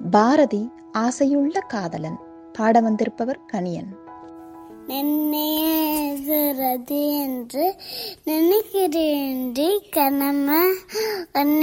பாரதி ஆசையுள்ள காதலன். பாட வந்திருப்பவர் கணியன். நின்னையது என்று நினைக்கிறேன் கணம